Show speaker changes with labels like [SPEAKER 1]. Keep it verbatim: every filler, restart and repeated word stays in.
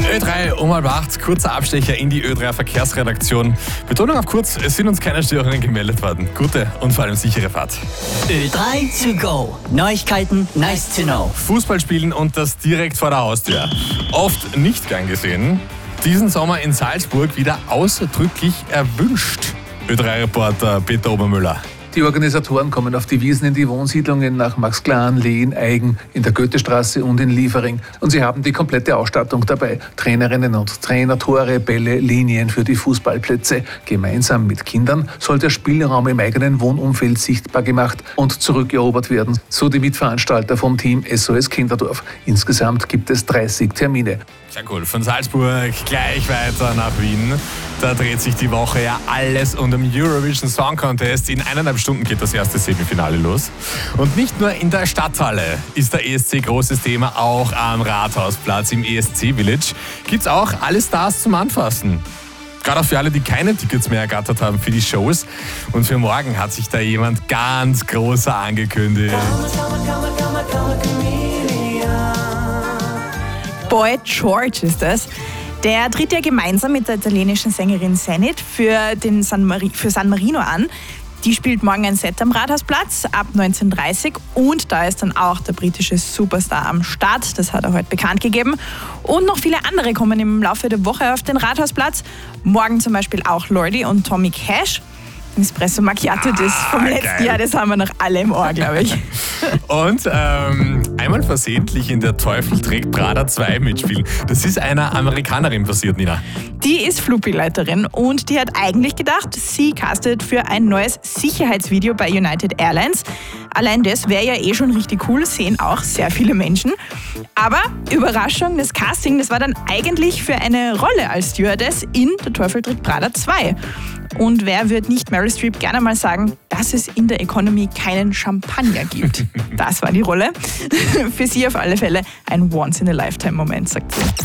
[SPEAKER 1] Ö drei um halb acht, kurzer Abstecher in die Ö drei Verkehrsredaktion. Betonung auf kurz, es sind uns keine Störungen gemeldet worden. Gute und vor allem sichere Fahrt.
[SPEAKER 2] Ö drei to go. Neuigkeiten, nice to know.
[SPEAKER 1] Fußball spielen und das direkt vor der Haustür. Oft nicht gern gesehen. Diesen Sommer in Salzburg wieder ausdrücklich erwünscht. Ö drei Reporter Peter Obermüller.
[SPEAKER 3] Die Organisatoren kommen auf die Wiesn in die Wohnsiedlungen nach Maxglan, Lehn, Eigen, in der Goethestraße und in Liefering. Und sie haben die komplette Ausstattung dabei. Trainerinnen und Trainer, Tore, Bälle, Linien für die Fußballplätze. Gemeinsam mit Kindern soll der Spielraum im eigenen Wohnumfeld sichtbar gemacht und zurückerobert werden. So die Mitveranstalter vom Team S O S Kinderdorf. Insgesamt gibt es dreißig Termine.
[SPEAKER 1] Sehr cool. Von Salzburg gleich weiter nach Wien. Da dreht sich die Woche ja alles um den Eurovision Song Contest. In eineinhalb Stunden geht das erste Semifinale los. Und nicht nur in der Stadthalle ist der E S C großes Thema, auch am Rathausplatz im E S C Village gibt es auch alle Stars zum Anfassen. Gerade auch für alle, die keine Tickets mehr ergattert haben für die Shows. Und für morgen hat sich da jemand ganz großer angekündigt.
[SPEAKER 4] Boy George ist das. Der tritt ja gemeinsam mit der italienischen Sängerin Zenit für, den San, Mari- für San Marino an. Die spielt morgen ein Set am Rathausplatz ab neunzehn Uhr dreißig und da ist dann auch der britische Superstar am Start. Das hat er heute bekannt gegeben. Und noch viele andere kommen im Laufe der Woche auf den Rathausplatz. Morgen zum Beispiel auch Lordi und Tommy Cash. Espresso Macchiato, das vom
[SPEAKER 1] Ah,
[SPEAKER 4] letzten
[SPEAKER 1] geil.
[SPEAKER 4] Jahr, das haben wir noch alle im Ohr, glaube ich.
[SPEAKER 1] Und ähm, einmal versehentlich in Der Teufel trägt Prada zwei mitspielen. Das ist einer Amerikanerin passiert, Nina.
[SPEAKER 4] Die ist Flugbegleiterin und die hat eigentlich gedacht, sie castet für ein neues Sicherheitsvideo bei United Airlines. Allein das wäre ja eh schon richtig cool, sehen auch sehr viele Menschen. Aber Überraschung, das Casting, das war dann eigentlich für eine Rolle als Stewardess in Der Teufel trägt Prada zwei. Und wer wird nicht Meryl Streep gerne mal sagen, dass es in der Economy keinen Champagner gibt? Das war die Rolle. Für sie auf alle Fälle ein Once-in-a-Lifetime-Moment, sagt sie.